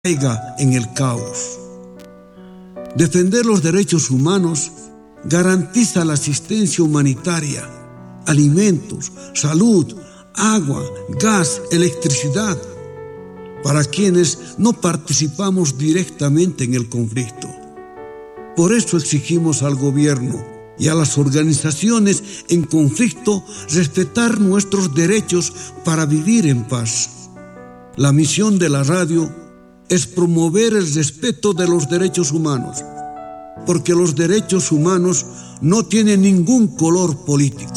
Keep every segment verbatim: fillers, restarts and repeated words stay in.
caiga en el caos. Defender los derechos humanos garantiza la asistencia humanitaria, alimentos, salud, agua, gas, electricidad, para quienes no participamos directamente en el conflicto. Por eso exigimos al gobierno y a las organizaciones en conflicto respetar nuestros derechos para vivir en paz. La misión de la radio es promover el respeto de los derechos humanos, porque los derechos humanos no tienen ningún color político.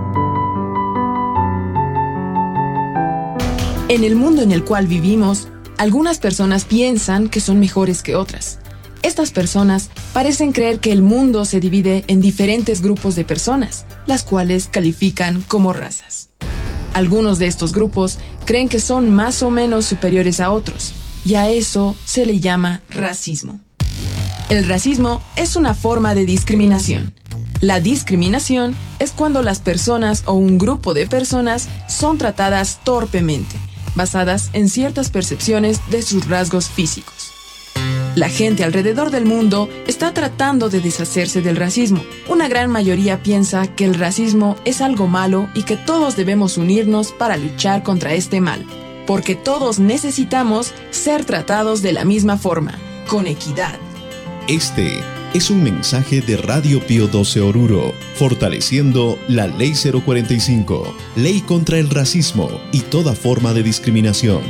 En el mundo en el cual vivimos, algunas personas piensan que son mejores que otras. Estas personas parecen creer que el mundo se divide en diferentes grupos de personas, las cuales califican como razas. Algunos de estos grupos creen que son más o menos superiores a otros, y a eso se le llama racismo. El racismo es una forma de discriminación. La discriminación es cuando las personas o un grupo de personas son tratadas torpemente, basadas en ciertas percepciones de sus rasgos físicos. La gente alrededor del mundo está tratando de deshacerse del racismo. Una gran mayoría piensa que el racismo es algo malo y que todos debemos unirnos para luchar contra este mal, porque todos necesitamos ser tratados de la misma forma, con equidad. Este es un mensaje de Radio Pío doce Oruro, fortaleciendo la Ley cero cuarenta y cinco, Ley contra el Racismo y toda forma de discriminación.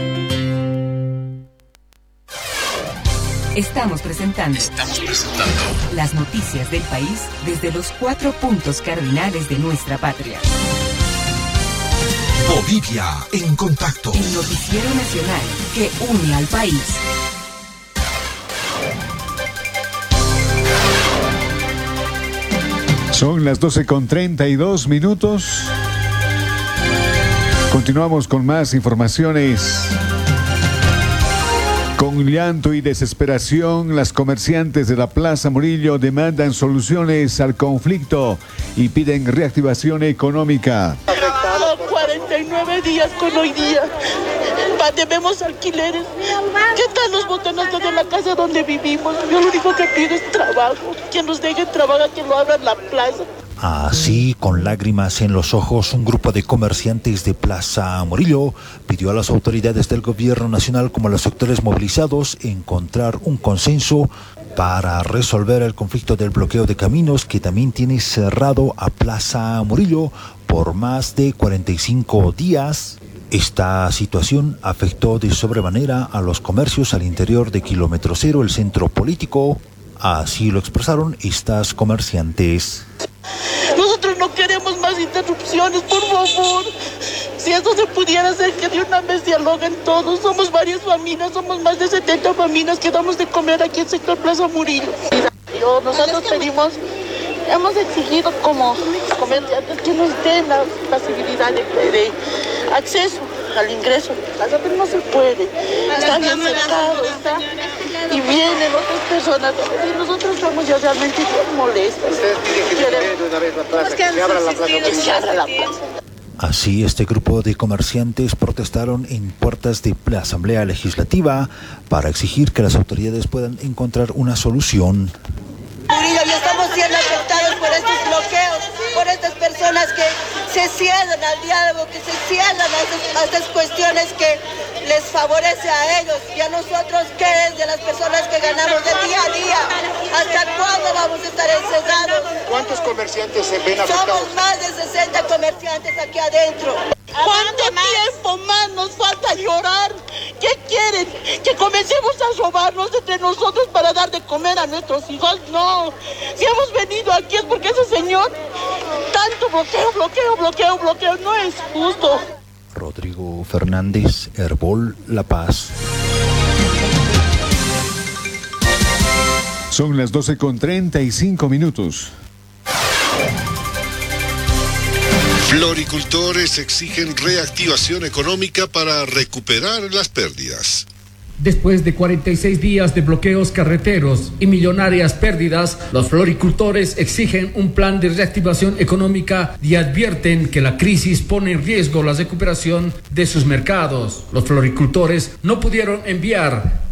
Estamos presentando, Estamos presentando las noticias del país desde los cuatro puntos cardinales de nuestra patria. Bolivia en contacto. El noticiero nacional que une al país. Son las doce con treinta y dos minutos. Continuamos con más informaciones. Con llanto y desesperación, las comerciantes de la Plaza Murillo demandan soluciones al conflicto y piden reactivación económica. cuarenta y nueve días con hoy día. Debemos alquileres. ¿Qué tal los botonatos de la casa donde vivimos? Yo lo único que pido es trabajo. Que nos dejen trabajar, que lo abran la plaza. Así, con lágrimas en los ojos, un grupo de comerciantes de Plaza Murillo pidió a las autoridades del gobierno nacional como a los sectores movilizados encontrar un consenso para resolver el conflicto del bloqueo de caminos que también tiene cerrado a Plaza Murillo por más de cuarenta y cinco días. Esta situación afectó de sobremanera a los comercios al interior de Kilómetro Cero, el centro político. Así lo expresaron estas comerciantes. Nosotros no queremos más interrupciones, por favor. Si eso se pudiera hacer, que de una vez dialoguen todos. Somos varias familias, somos más de setenta familias que damos de comer aquí en sector Plaza Murillo. Nosotros pedimos, hemos exigido como comerciantes que nos den la posibilidad de, de acceso al ingreso de plaza, pero no se puede. Está bien cerrado, está... Y vienen otras personas, y nosotros estamos ya realmente bien molestos. Que se abra la plaza, que se abra la plaza. Así, este grupo de comerciantes protestaron en puertas de la Asamblea Legislativa para exigir que las autoridades puedan encontrar una solución. Murillo, y estamos siendo afectados por estos bloqueos, por estas personas que se cierran al diálogo, que se cierran a estas, a estas cuestiones que les favorece a ellos y a nosotros, que es de las personas que ganamos de día a día. ¿Hasta cuándo vamos a estar encerrados? ¿Cuántos comerciantes se ven afectados? Somos más de sesenta comerciantes aquí adentro. ¿Cuánto tiempo más nos falta llorar? ¿Qué quieren? ¿Que comencemos a robarnos entre nosotros para dar de comer a nuestros hijos? No. Si hemos venido aquí es porque ese señor tanto bloqueo, bloqueo, bloqueo, bloqueo. No es justo. Rodrigo Fernández, Herbol, La Paz. Son las doce con treinta y cinco minutos. Floricultores exigen reactivación económica para recuperar las pérdidas. Después de cuarenta y seis días de bloqueos carreteros y millonarias pérdidas, los floricultores exigen un plan de reactivación económica y advierten que la crisis pone en riesgo la recuperación de sus mercados. Los floricultores no pudieron enviar